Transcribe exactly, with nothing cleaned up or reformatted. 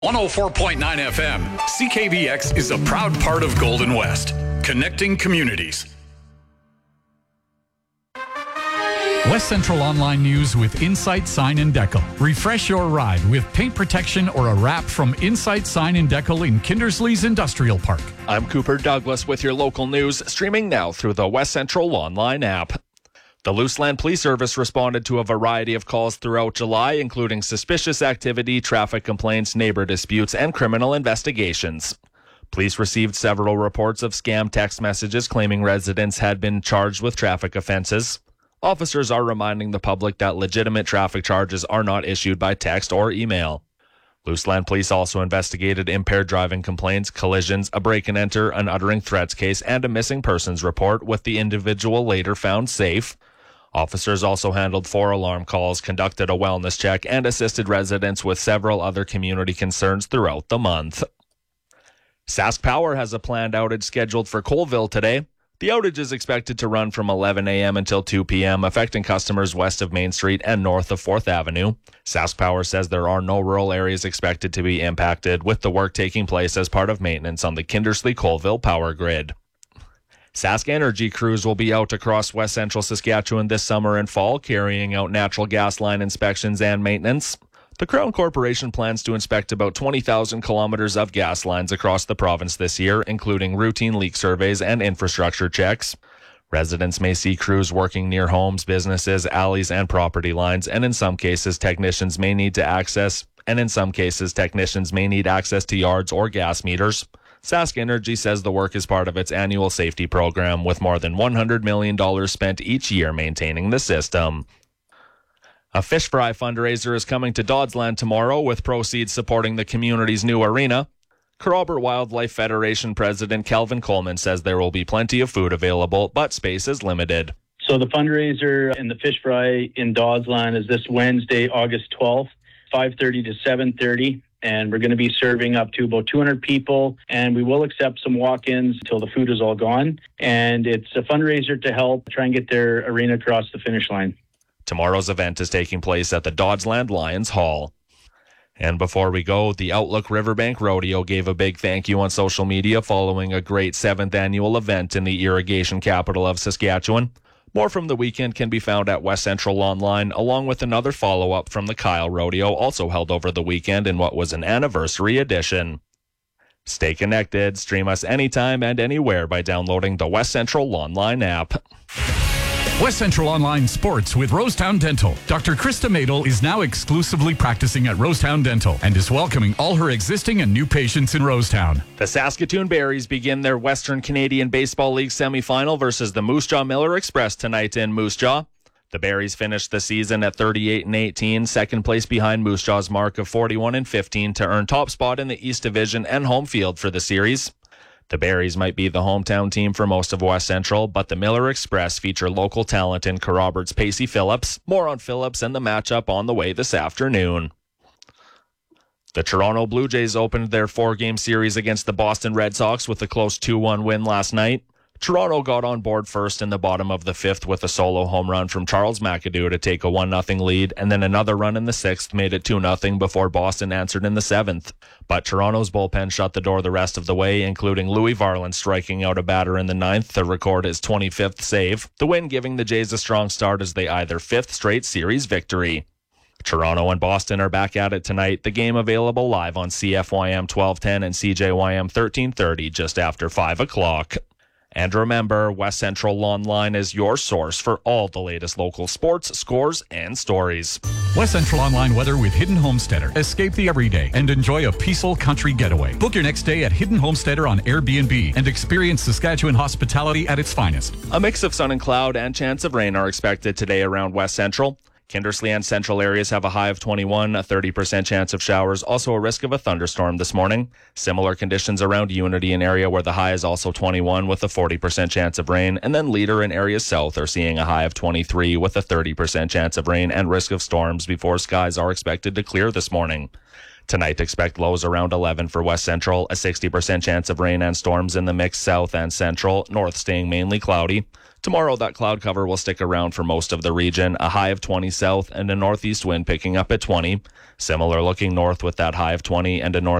one oh four point nine F M, C K B X is a proud part of Golden West, connecting communities. West Central Online News with Insight Sign and Decal. Refresh your ride with paint protection or a wrap from Insight Sign and Decal in Kindersley's Industrial Park. I'm Cooper Douglas with your local news, streaming now through the West Central Online app. The Luseland Police Service responded to a variety of calls throughout July, including suspicious activity, traffic complaints, neighbor disputes, and criminal investigations. Police received several reports of scam text messages claiming residents had been charged with traffic offenses. Officers are reminding the public that legitimate traffic charges are not issued by text or email. Luseland Police also investigated impaired driving complaints, collisions, a break-and-enter, an uttering threats case, and a missing persons report, with the individual later found safe. Officers also handled four alarm calls, conducted a wellness check, and assisted residents with several other community concerns throughout the month. Sask Power has a planned outage scheduled for Colville today. The outage is expected to run from eleven a.m. until two p.m., affecting customers west of Main Street and north of fourth Avenue. Sask Power says there are no rural areas expected to be impacted, with the work taking place as part of maintenance on the Kindersley-Colville power grid. Sask Energy crews will be out across west central Saskatchewan this summer and fall, carrying out natural gas line inspections and maintenance. The Crown Corporation plans to inspect about twenty thousand kilometers of gas lines across the province this year, including routine leak surveys and infrastructure checks. Residents may see crews working near homes, businesses, alleys, and property lines, and in some cases, technicians may need to access, and in some cases, technicians may need access to yards or gas meters. Sask Energy says the work is part of its annual safety program, with more than one hundred million dollars spent each year maintaining the system. A fish fry fundraiser is coming to Dodsland tomorrow, with proceeds supporting the community's new arena. Kerrobert Wildlife Federation President Calvin Coleman says there will be plenty of food available, but space is limited. So the fundraiser and the fish fry in Dodsland is this Wednesday, August twelfth, five thirty to seven thirty. And we're going to be serving up to about two hundred people, and we will accept some walk-ins until the food is all gone. And it's a fundraiser to help try and get their arena across the finish line. Tomorrow's event is taking place at the Dodsland Lions Hall. And before we go, the Outlook Riverbank Rodeo gave a big thank you on social media following a great seventh annual event in the irrigation capital of Saskatchewan. More from the weekend can be found at West Central Online, along with another follow-up from the Kyle Rodeo, also held over the weekend in what was an anniversary edition. Stay connected. Stream us anytime and anywhere by downloading the West Central Online app. West Central Online Sports with Rosetown Dental. Doctor Krista Madel is now exclusively practicing at Rosetown Dental and is welcoming all her existing and new patients in Rosetown. The Saskatoon Berries begin their Western Canadian Baseball League semifinal versus the Moose Jaw Miller Express tonight in Moose Jaw. The Berries finished the season at thirty-eight and eighteen, second place behind Moose Jaw's mark of forty-one and fifteen to earn top spot in the East Division and home field for the series. The Berries might be the hometown team for most of West Central, but the Miller Express feature local talent in Kerrobert's Pacey Phillips. More on Phillips and the matchup on the way this afternoon. The Toronto Blue Jays opened their four-game series against the Boston Red Sox with a close two one win last night. Toronto got on board first in the bottom of the fifth with a solo home run from Charles McAdoo to take a one nothing lead, and then another run in the sixth made it two nothing before Boston answered in the seventh. But Toronto's bullpen shut the door the rest of the way, including Louis Varland striking out a batter in the ninth to record his twenty-fifth save, the win giving the Jays a strong start as they eye their fifth straight series victory. Toronto and Boston are back at it tonight, the game available live on C F Y M twelve ten and C J Y M thirteen thirty just after five o'clock. And remember, West Central Online is your source for all the latest local sports, scores, and stories. West Central Online weather with Hidden Homesteader. Escape the everyday and enjoy a peaceful country getaway. Book your next day at Hidden Homesteader on Airbnb and experience Saskatchewan hospitality at its finest. A mix of sun and cloud and chance of rain are expected today around West Central. Kindersley and central areas have a high of twenty-one, a thirty percent chance of showers, also a risk of a thunderstorm this morning. Similar conditions around Unity, an area where the high is also twenty-one with a forty percent chance of rain, and then Leader and areas south are seeing a high of twenty-three with a thirty percent chance of rain and risk of storms before skies are expected to clear this morning. Tonight, expect lows around eleven for west central, a sixty percent chance of rain and storms in the mix south and central, north staying mainly cloudy. Tomorrow, that cloud cover will stick around for most of the region, a high of twenty south and a northeast wind picking up at twenty. Similar looking north with that high of twenty and a north